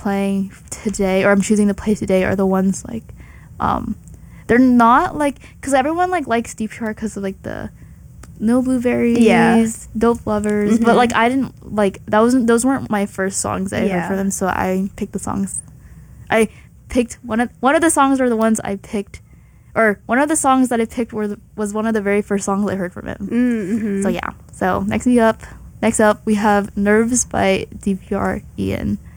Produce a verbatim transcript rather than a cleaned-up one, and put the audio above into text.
playing today, or I'm choosing to play today, are the ones like, um, they're not like, because everyone like likes D P R because of like the No Blueberries, Yeah. Dope Lovers, Mm-hmm. but like I didn't like that wasn't those weren't my first songs I Yeah. heard for them, so I picked the songs. I picked one of one of the songs were the ones I picked, or one of the songs that I picked were the, was one of the very first songs I heard from him. Mm-hmm. So yeah. So next we up, next up we have Nerves by D P R Ian.